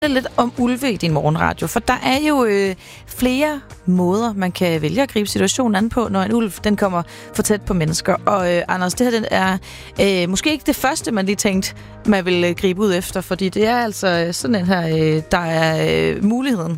lidt om ulve i din morgenradio, for der er jo flere måder, man kan vælge at gribe situationen an på, når en ulv den kommer for tæt på mennesker. Og Anders, det her den er måske ikke det første, man lige tænkte, man vil gribe ud efter, fordi det er altså sådan en her, der er muligheden.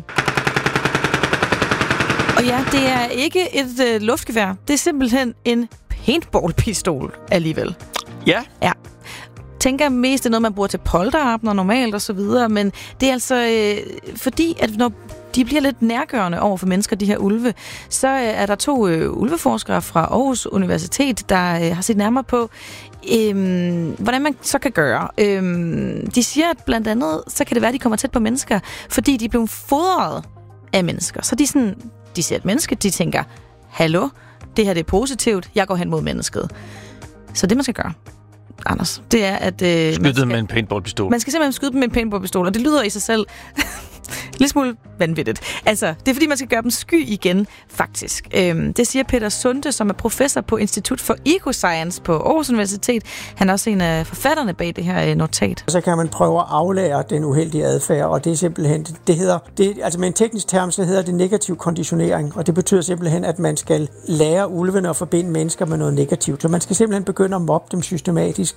Og ja, det er ikke et luftgevær. Det er simpelthen en paintballpistol alligevel. Ja. Ja. Tænker mest, det er noget, man bruger til polterabner normalt og så videre, men det er altså fordi, at når de bliver lidt nærgørende over for mennesker, de her ulve, så er der 2 ulveforskere fra Aarhus Universitet, der har set nærmere på, hvordan man så kan gøre. De siger, at blandt andet, så kan det være, at de kommer tæt på mennesker, fordi de er blevet fodret af mennesker. Så de ser et menneske, de tænker, hallo, det her det er positivt, jeg går hen mod mennesket. Så det, man skal gøre, Anders, det er, at skyde dem med en paintballpistol. Man skal simpelthen skyde dem med en paintballpistol, og det lyder i sig selv lidt smule vanvittigt. Altså, det er fordi, man skal gøre dem sky igen, faktisk. Det siger Peter Sunde, som er professor på Institut for Ecoscience på Aarhus Universitet. Han er også en af forfatterne bag det her notat. Så kan man prøve at aflære den uheldige adfærd, og det er simpelthen, altså med en teknisk term, så hedder det negativ konditionering, og det betyder simpelthen, at man skal lære ulvene at forbinde mennesker med noget negativt. Så man skal simpelthen begynde at mobbe dem systematisk,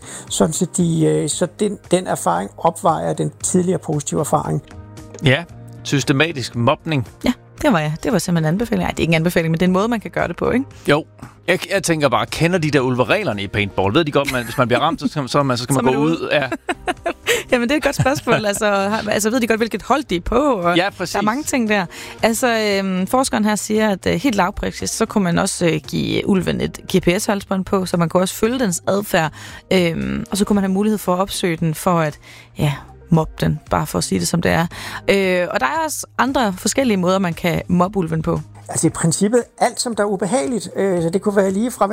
så den erfaring opvejer den tidligere positive erfaring. Ja, systematisk mobning. Ja, det var simpelthen en anbefaling. Nej, det er ikke en anbefaling, men det er en måde, man kan gøre det på, ikke? Jo. Jeg tænker bare, kender de der ulvereglerne i paintball? Ved de godt, at hvis man bliver ramt, så skal man gå ud? Ja. Jamen, det er et godt spørgsmål. Altså, ved de godt, hvilket hold de er på? Og ja, præcis. Der er mange ting der. Altså, forskeren her siger, at helt lavpraktisk, så kunne man også give ulven et GPS-halsbånd på, så man kunne også følge dens adfærd. Og så kunne man have mulighed for at opsøge den, for at, mobbe den, bare for at sige det som det er. Og der er også andre forskellige måder, man kan mobbe ulven på. Altså i princippet alt, som der er ubehageligt. Så det kunne være lige fra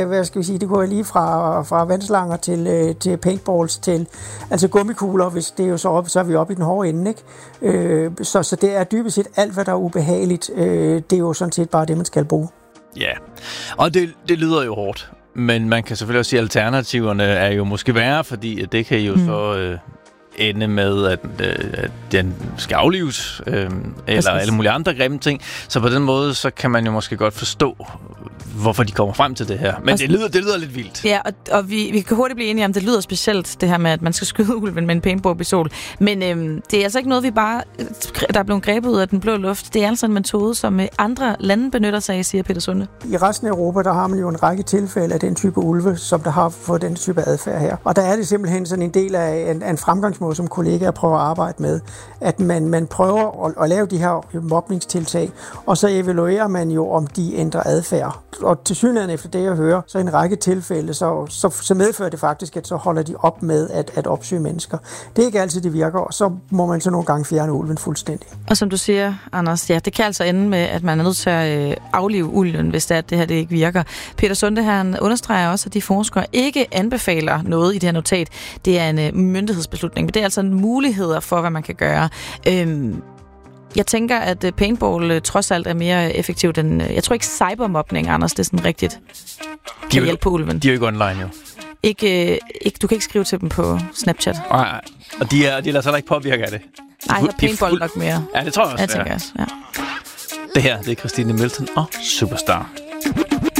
det kunne være lige fra vandslanger til paintballs til altså gummikugler, hvis det er jo så er vi oppe i den hårde ende, ikke? Så det er dybest set alt, hvad der er ubehageligt. Det er jo sådan set bare det, man skal bruge. Ja, og det lyder jo hårdt, men man kan selvfølgelig også sige, at alternativerne er jo måske værre, fordi det kan jo så ende med, at den skal aflives, eller alle mulige andre grimme ting. Så på den måde, så kan man jo måske godt forstå, hvorfor de kommer frem til det her. Men det lyder lidt vildt. Ja, og vi kan hurtigt blive enige om, det lyder specielt, det her med, at man skal skyde ulven med en paintballpistol. Men det er altså ikke noget, der er blevet grebet ud af den blå luft. Det er altså en metode, som andre lande benytter sig af, siger Peter Sunde. I resten af Europa, der har man jo en række tilfælde af den type ulve, som der har fået den type adfærd her. Og der er det simpelthen sådan en del af en fremgangsmåde, som kollegaer prøver at arbejde med, at man prøver at lave de her mobningstiltag, og så evaluerer man jo, om de ændrer adfærd. Og til synligheden efter det, jeg hører, så i en række tilfælde, så medfører det faktisk, at så holder de op med at opsøge mennesker. Det er ikke altid, det virker, og så må man så nogle gange fjerne ulven fuldstændig. Og som du siger, Anders, ja, det kan altså ende med, at man er nødt til at aflive ulven, hvis det her det ikke virker. Peter Sunde, han understreger også, at de forskere ikke anbefaler noget i det her notat. Det er en myndighedsbeslutning, men det er altså muligheder for, hvad man kan gøre. Jeg tænker, at paintball trods alt er mere effektivt end... Jeg tror ikke cybermobning, Anders, det er sådan rigtigt. Kan hjælpe på ulven. De er jo ikke online, jo. Du kan ikke skrive til dem på Snapchat. Nej, og de lader sig da ikke påvirke af det. Nej, der er paintball nok mere. Ja, det tror jeg også. Jeg tænker også, ja. Det her, det er Christine Milton og Superstar.